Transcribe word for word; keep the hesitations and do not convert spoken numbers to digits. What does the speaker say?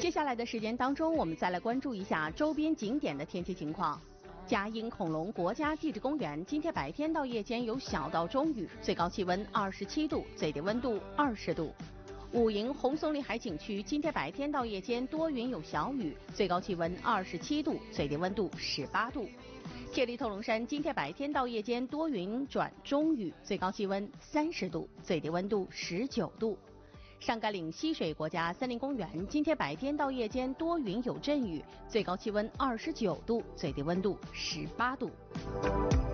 接下来的时间当中，我们再来关注一下周边景点的天气情况。嘉荫恐龙国家地质公园今天白天到夜间有小到中雨，最高气温二十七度，最低温度二十度。武营红松林海景区今天白天到夜间多云有小雨，最高气温二十七度，最低温度十八度。铁力透龙山今天白天到夜间多云转中雨，最高气温三十度，最低温度十九度。上甘岭溪水国家森林公园今天白天到夜间多云有阵雨，最高气温二十九度，最低温度十八度。